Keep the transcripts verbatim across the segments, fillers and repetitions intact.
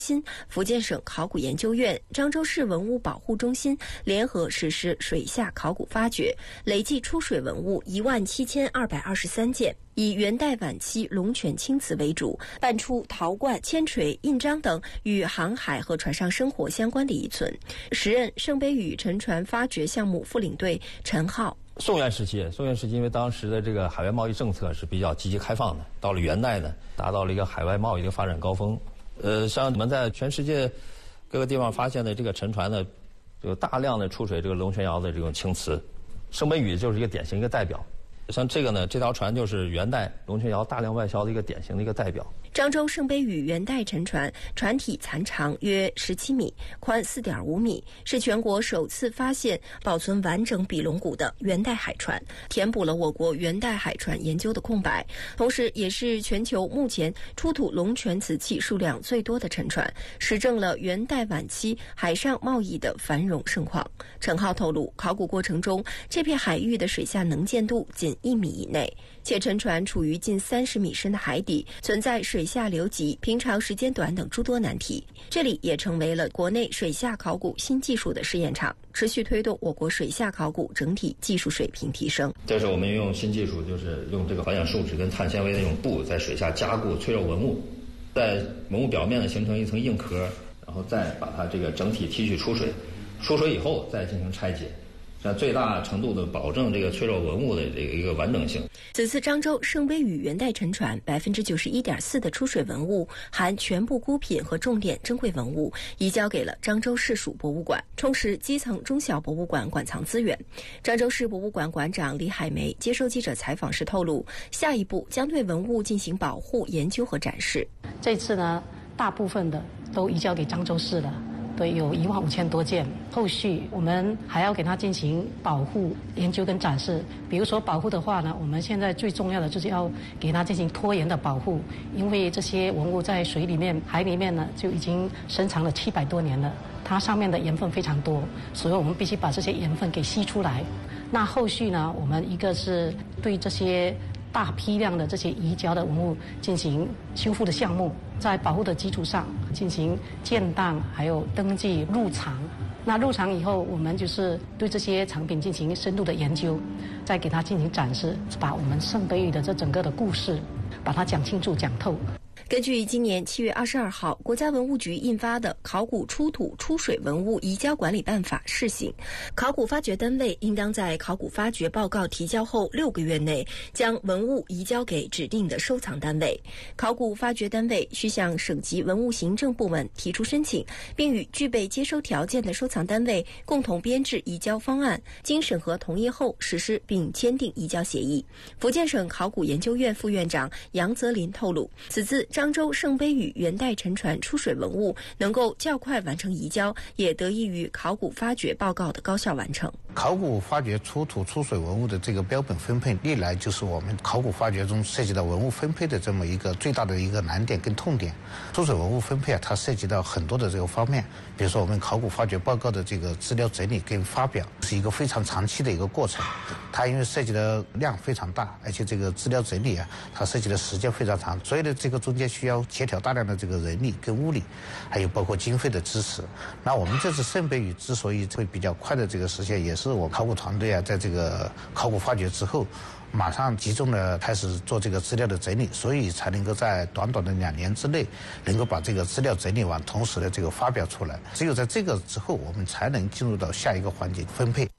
新、福建省考古研究院、漳州市文物保护中心联合实施水下考古发掘，累计出水文物一万七千二百二十三件。以元代晚期龙泉青瓷为主，搬出陶罐、铅锤、印章等与航海和船上生活相关的遗存。时任圣杯屿沉船发掘项目副领队陈浩。 宋元时期，宋元时期因为当时的这个海外贸易政策是比较积极开放的，到了元代呢，达到了一个海外贸易的发展高峰。呃，像我们在全世界各个地方发现的这个沉船呢，有大量的出水这个龙泉窑的这种青瓷，圣杯屿就是一个典型一个代表。像这个呢，这条船就是元代龙泉窑大量外销的一个典型的一个代表。 漳州圣杯屿元代沉船，船体残长约十七米，宽四点五米，是全国首次发现保存完整比龙骨的元代海船，填补了我国元代海船研究的空白，同时也是全球目前出土龙泉瓷器数量最多的沉船，实证了元代晚期海上贸易的繁荣盛况。陈浩透露，考古过程中，这片海域的水下能见度仅一米以内，且沉船处于近三十米深的海底，存在水下流急、平常时间短等诸多难题。这里也成为了国内水下考古新技术的试验场，持续推动我国水下考古整体技术水平提升。 这是我们用新技术，就是用这个环氧树脂跟碳纤维的那种布，在水下加固脆弱文物，在文物表面呢形成一层硬壳，然后再把它这个整体提取出水，出水以后再进行拆解。让最大程度的保证这个脆弱文物的这个一个完整性。 此次漳州圣杯屿元代沉船百分之九十一点四的出水文物含全部孤品和重点珍贵文物，移交给了漳州市属博物馆，充实基层中小博物馆馆藏资源。漳州市博物馆馆长李海梅接受记者采访时透露，下一步将对文物进行保护、研究和展示。 这次呢，大部分的都移交给漳州市了。对，有一万五千多件。后续我们还要给它进行保护、研究跟展示。比如说保护的话呢，我们现在最重要的就是要给它进行拖延的保护，因为这些文物在水里面、海里面呢就已经深藏了七百多年了，它上面的盐分非常多，所以我们必须把这些盐分给吸出来。那后续呢，我们一个是对这些大批量的这些移交的文物进行修复的项目，在保护的基础上进行建档，还有登记入藏。那入藏以后，我们就是对这些藏品进行深度的研究，再给它进行展示，把我们圣杯屿的这整个的故事把它讲清楚、讲透。 根据今年七月二十二号国家文物局印发的《考古出土出水文物移交管理办法》试行，考古发掘单位应当在考古发掘报告提交后六个月内将文物移交给指定的收藏单位。考古发掘单位需向省级文物行政部门提出申请，并与具备接收条件的收藏单位共同编制移交方案，经审核同意后实施并签订移交协议。福建省考古研究院副院长杨泽林透露，此次漳州圣杯屿元代沉船出水文物能够较快完成移交，也得益于考古发掘报告的高效完成。 考古发掘出土出水文物的这个标本分配，历来就是我们考古发掘中涉及到文物分配的这么一个最大的一个难点跟痛点。出水文物分配啊，它涉及到很多的这个方面，比如说我们考古发掘报告的这个资料整理跟发表是一个非常长期的一个过程，它因为涉及的量非常大，而且这个资料整理啊，它涉及的时间非常长，所以呢，这个中间需要协调大量的这个人力跟物力，还有包括经费的支持。那我们这次圣杯屿之所以会比较快的这个实现，也是我考古团队啊，在这个考古发掘之后，马上集中的开始做这个资料的整理，所以才能够在短短的两年之内，能够把这个资料整理完，同时的这个发表出来。只有在这个之后，我们才能进入到下一个环节分配。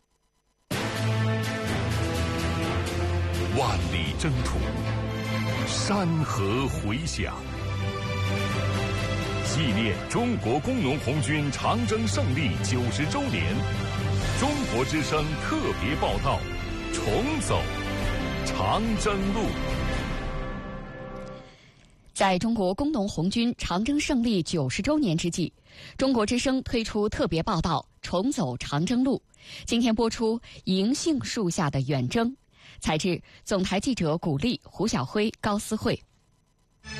万里征途，山河回响。纪念中国工农红军长征胜利九十周年，中国之声特别报道：重走长征路。 在中国工农红军长征胜利九十周年之际，中国之声推出特别报道《重走长征路》。今天播出《银杏树下的远征》，采制总台记者古丽、胡晓辉、高思慧。